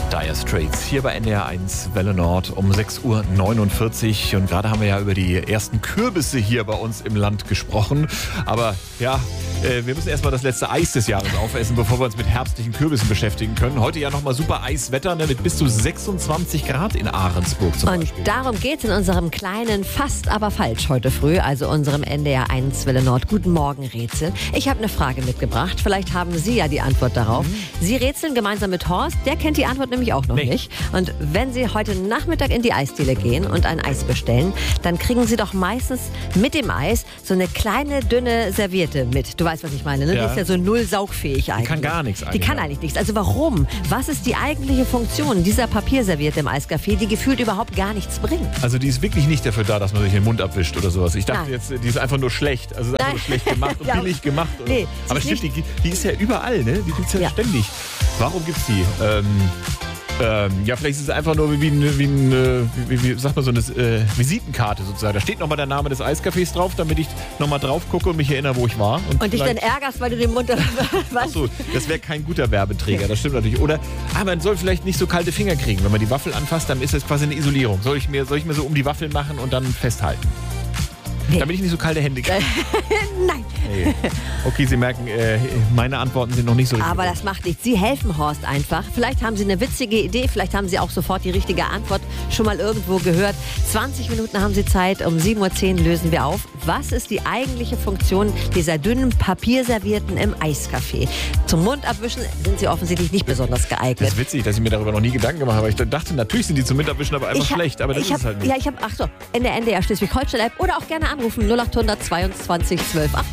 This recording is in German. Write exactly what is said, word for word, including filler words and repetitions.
Dire Straits hier bei N D R eins Welle Nord um sechs Uhr neunundvierzig. Und gerade haben wir ja über die ersten Kürbisse hier bei uns im Land gesprochen. Aber ja, äh, wir müssen erstmal das letzte Eis des Jahres aufessen, bevor wir uns mit herbstlichen Kürbissen beschäftigen können. Heute ja nochmal super Eiswetter, ne, mit bis zu sechsundzwanzig Grad in Ahrensburg zum Und Beispiel. darum geht es in unserem kleinen Fast aber falsch heute früh, also unserem N D R eins Welle Nord Guten Morgen Rätsel. Ich habe eine Frage mitgebracht, vielleicht haben Sie ja die Antwort darauf. Mhm. Sie rätseln gemeinsam mit Horst, der kennt die Antwort nämlich auch noch nee. nicht. Und wenn Sie heute Nachmittag in die Eisdiele gehen und ein Eis bestellen, dann kriegen Sie doch meistens mit dem Eis so eine kleine, dünne Serviette mit. Du weißt, was ich meine, ne? Ja. Die ist ja so null saugfähig eigentlich. Die kann gar nichts eigentlich. Die kann eigentlich nichts. Also warum? Was ist die eigentliche Funktion dieser Papierserviette im Eiscafé, die gefühlt überhaupt gar nichts bringt? Also die ist wirklich nicht dafür da, dass man sich den Mund abwischt oder sowas. Ich dachte Nein. jetzt, die ist einfach nur schlecht. Also ist einfach nur schlecht gemacht und Ja. billig gemacht. Oder? Nee, Aber sie stimmt, ist die, die ist ja überall, ne? Die gibt's ja, Ja. ständig. Warum gibt's die? Ähm, ähm, ja, vielleicht ist es einfach nur wie, ein, wie, ein, wie, wie sagt man, so eine äh, Visitenkarte sozusagen. Da steht nochmal der Name des Eiscafés drauf, damit ich nochmal drauf gucke und mich erinnere, wo ich war. Und, Und dich dann ärgerst, weil du den Mund... Was? Achso, das wäre kein guter Werbeträger, das stimmt natürlich. Oder, ah, man soll vielleicht nicht so kalte Finger kriegen. Wenn man die Waffel anfasst, dann ist das quasi eine Isolierung. Soll ich mir, soll ich mir so um die Waffel machen und dann festhalten? Nee. Damit ich nicht so kalte Hände kriege. Nein. Nee. Okay, Sie merken, äh, meine Antworten sind noch nicht so richtig. Aber das macht nichts. Sie helfen Horst einfach. Vielleicht haben Sie eine witzige Idee, vielleicht haben Sie auch sofort die richtige Antwort schon mal irgendwo gehört. zwanzig Minuten haben Sie Zeit, um sieben Uhr zehn lösen wir auf. Was ist die eigentliche Funktion dieser dünnen Papierservietten im Eiscafé? Zum Mund abwischen sind sie offensichtlich nicht besonders Das geeignet. ist witzig, dass ich mir darüber noch nie Gedanken gemacht habe. Ich dachte, natürlich sind die zum Mitabwischen aber einfach Ich hab- schlecht. Aber das ich ist hab, es halt nicht. Ja, ich habe, ach so, in der N D R Schleswig-Holstein-App oder auch gerne anrufen null acht hundert zweiundzwanzig zwölf